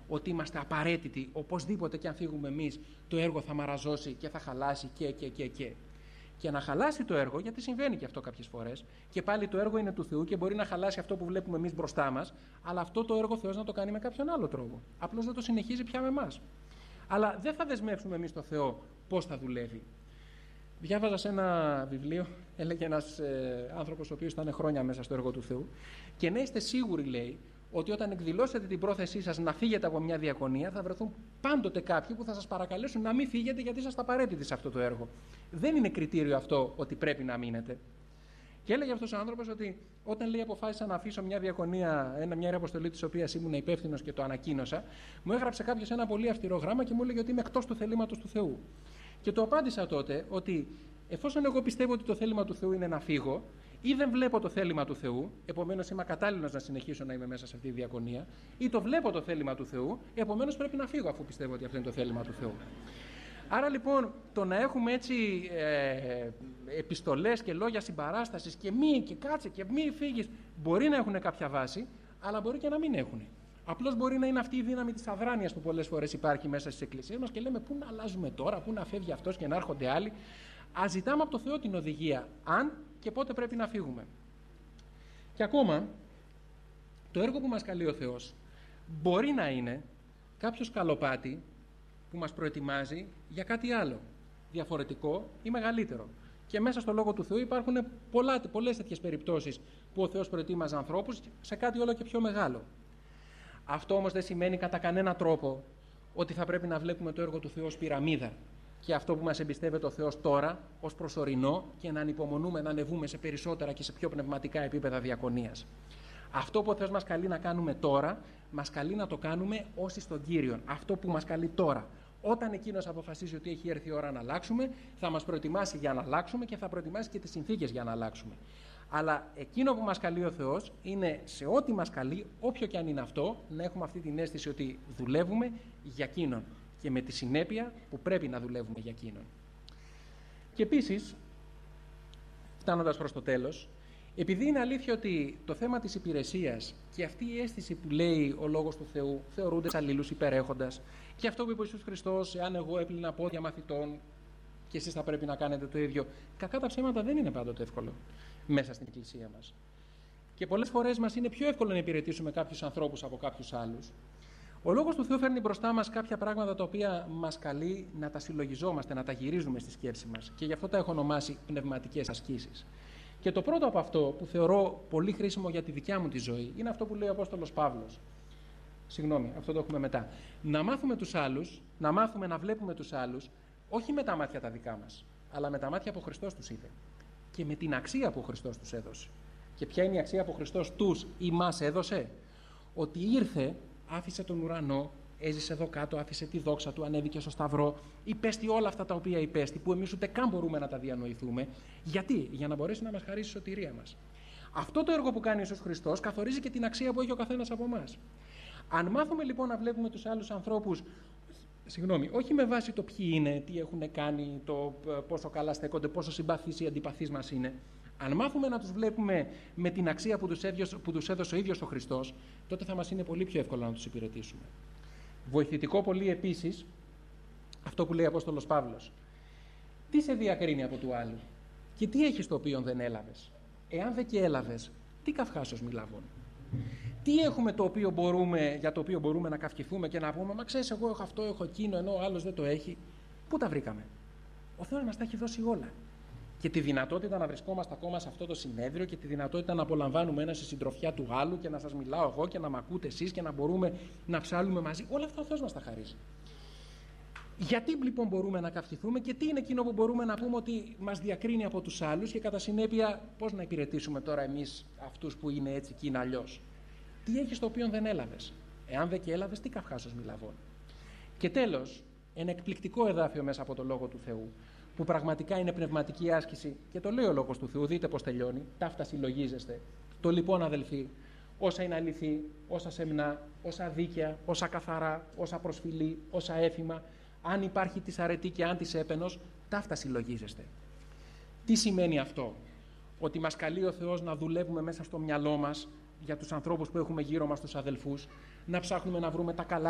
ότι είμαστε απαραίτητοι, οπωσδήποτε και αν φύγουμε εμείς το έργο θα μαραζώσει και θα χαλάσει και να χαλάσει το έργο, γιατί συμβαίνει και αυτό κάποιες φορές, και πάλι το έργο είναι του Θεού και μπορεί να χαλάσει αυτό που βλέπουμε εμείς μπροστά μας, αλλά αυτό το έργο ο Θεός να το κάνει με κάποιον άλλο τρόπο. Απλώς δεν το συνεχίζει πια με εμάς. Αλλά δεν θα δεσμεύσουμε εμείς το Θεό πώς θα δουλεύει. Διάβαζα σε ένα βιβλίο, έλεγε ένας άνθρωπος ο οποίος ήταν χρόνια μέσα στο έργο του Θεού, και να είστε σίγουροι, λέει, ότι όταν εκδηλώσετε την πρόθεσή σας να φύγετε από μια διακονία, θα βρεθούν πάντοτε κάποιοι που θα σας παρακαλέσουν να μην φύγετε γιατί είσαστε απαραίτητοι σε αυτό το έργο. Δεν είναι κριτήριο αυτό ότι πρέπει να μείνετε. Και έλεγε αυτός ο άνθρωπος ότι όταν, λέει, αποφάσισα να αφήσω μια διακονία, μια ιεραποστολή της οποίας ήμουν υπεύθυνος και το ανακοίνωσα, μου έγραψε κάποιος ένα πολύ αυστηρό γράμμα και μου έλεγε ότι είμαι εκτός του θελήματος του Θεού. Και του απάντησα τότε ότι εφόσον εγώ πιστεύω ότι το θέλημα του Θεού είναι να φύγω, ή δεν βλέπω το θέλημα του Θεού, επομένως είμαι ακατάλληλος να συνεχίσω να είμαι μέσα σε αυτή τη διακονία, ή το βλέπω το θέλημα του Θεού, επομένως πρέπει να φύγω αφού πιστεύω ότι αυτό είναι το θέλημα του Θεού. Άρα λοιπόν το να έχουμε έτσι επιστολές και λόγια συμπαράστασης και μη και κάτσε και μη φύγεις, μπορεί να έχουν κάποια βάση, αλλά μπορεί και να μην έχουν. Απλώς μπορεί να είναι αυτή η δύναμη της αδράνειας που πολλές φορές υπάρχει μέσα στις εκκλησίες μας και λέμε πού να αλλάζουμε τώρα, πού να φεύγει αυτός και να έρχονται άλλοι. Ας ζητάμε από το Θεό την οδηγία αν και πότε πρέπει να φύγουμε. Και ακόμα το έργο που μας καλεί ο Θεός μπορεί να είναι κάποιο σκαλοπάτι που μας προετοιμάζει για κάτι άλλο, διαφορετικό ή μεγαλύτερο. Και μέσα στο Λόγο του Θεού υπάρχουν πολλές τέτοιες περιπτώσεις που ο Θεός προετοίμαζε ανθρώπους σε κάτι όλο και πιο μεγάλο. Αυτό όμως δεν σημαίνει κατά κανένα τρόπο ότι θα πρέπει να βλέπουμε το έργο του Θεού ως πυραμίδα και αυτό που μας εμπιστεύεται ο Θεός τώρα ως προσωρινό και να ανυπομονούμε να ανεβούμε σε περισσότερα και σε πιο πνευματικά επίπεδα διακονίας. Αυτό που ο Θεός μας καλεί να κάνουμε τώρα, μας καλεί να το κάνουμε όσοι στον Κύριον. Αυτό που μας καλεί τώρα. Όταν Εκείνος αποφασίσει ότι έχει έρθει η ώρα να αλλάξουμε, θα μας προετοιμάσει για να αλλάξουμε και θα προετοιμάσει και τις συνθήκες για να αλλάξουμε. Αλλά εκείνο που μας καλεί ο Θεός είναι σε ό,τι μας καλεί, όποιο και αν είναι αυτό, να έχουμε αυτή την αίσθηση ότι δουλεύουμε για Εκείνον και με τη συνέπεια που πρέπει να δουλεύουμε για Εκείνον. Και επίσης, φτάνοντας προς το τέλος, επειδή είναι αλήθεια ότι το θέμα της υπηρεσίας και αυτή η αίσθηση που λέει ο Λόγος του Θεού θεωρούνται αλλήλους υπερέχοντας και αυτό που είπε ο Ιησούς Χριστός, εάν εγώ έπλυνα πόδια μαθητών και εσείς θα πρέπει να κάνετε το ίδιο, κακά τα ψέματα δεν είναι πάντοτε εύκολο μέσα στην Εκκλησία μας. Και πολλές φορές μας είναι πιο εύκολο να υπηρετήσουμε κάποιους ανθρώπους από κάποιους άλλους. Ο Λόγος του Θεού φέρνει μπροστά μας κάποια πράγματα τα οποία μας καλεί να τα συλλογιζόμαστε, να τα γυρίζουμε στη σκέψη μας και γι' αυτό τα έχω ονομάσει πνευματικές ασκήσεις. Και το πρώτο από αυτό που θεωρώ πολύ χρήσιμο για τη δικιά μου τη ζωή είναι αυτό που λέει ο Απόστολος Παύλος. Συγγνώμη, αυτό το έχουμε μετά. Να μάθουμε τους άλλους, να μάθουμε να βλέπουμε τους άλλους, όχι με τα μάτια τα δικά μας, αλλά με τα μάτια που ο Χριστός τους είδε και με την αξία που ο Χριστός τους έδωσε. Και ποια είναι η αξία που ο Χριστός τους ή μας έδωσε? Ότι ήρθε, άφησε τον ουρανό, έζησε εδώ κάτω, άφησε τη δόξα του, ανέβηκε στο Σταυρό, υπέστη όλα αυτά τα οποία υπέστη, που εμείς ούτε καν μπορούμε να τα διανοηθούμε. Γιατί? Για να μπορέσει να μας χαρίσει η σωτηρία μας. Αυτό το έργο που κάνει ο Ιησούς Χριστός καθορίζει και την αξία που έχει ο καθένας από εμάς. Αν μάθουμε λοιπόν να βλέπουμε τους άλλους ανθρώπους, όχι με βάση το ποιοι είναι, τι έχουν κάνει, το πόσο καλά στέκονται, πόσο συμπαθείς ή αντιπαθείς μας είναι, αν μάθουμε να τους βλέπουμε με την αξία που τους έδωσε ο ίδιος ο Χριστός, τότε θα μας είναι πολύ πιο εύκολο να τους υπηρετήσουμε. Βοηθητικό πολύ επίσης αυτό που λέει ο Απόστολος Παύλος. Τι σε διακρίνει από του άλλου και τι έχεις το οποίο δεν έλαβες? Εάν δεν και έλαβες, τι καυχάσως μη λαβών? Τι έχουμε για το οποίο μπορούμε να καυχηθούμε και να πούμε, μα ξέρεις, εγώ έχω αυτό, έχω εκείνο, ενώ ο άλλος δεν το έχει? Πού τα βρήκαμε? Ο Θεός μας τα έχει δώσει όλα. Και τη δυνατότητα να βρισκόμαστε ακόμα σε αυτό το συνέδριο και τη δυνατότητα να απολαμβάνουμε ένα στη συντροφιά του άλλου και να σας μιλάω εγώ και να μ' ακούτε εσείς και να μπορούμε να ψάλουμε μαζί. Όλα αυτά ο Θεός μας τα χαρίζει. Γιατί λοιπόν μπορούμε να καυχηθούμε και τι είναι εκείνο που μπορούμε να πούμε ότι μας διακρίνει από τους άλλους και κατά συνέπεια πώς να υπηρετήσουμε τώρα εμείς αυτούς που είναι έτσι και είναι αλλιώς? Τι έχεις το οποίο δεν έλαβες? Εάν δεν και έλαβες, τι καυχάσως μη λαβών? Και τέλος, ένα εκπληκτικό εδάφιο μέσα από το Λόγο του Θεού, που πραγματικά είναι πνευματική άσκηση και το λέει ο Λόγος του Θεού, δείτε πως τελειώνει, ταύτα συλλογίζεστε. Το λοιπόν αδελφοί, όσα είναι αληθή, όσα σεμνά, όσα δίκαια, όσα καθαρά, όσα προσφυλή, όσα έθιμα, αν υπάρχει της αρετή και αν της έπαινος, ταύτα συλλογίζεστε. Τι σημαίνει αυτό? Ότι μας καλεί ο Θεός να δουλεύουμε μέσα στο μυαλό μας για τους ανθρώπους που έχουμε γύρω μας, τους αδελφούς, να ψάχνουμε να βρούμε τα καλά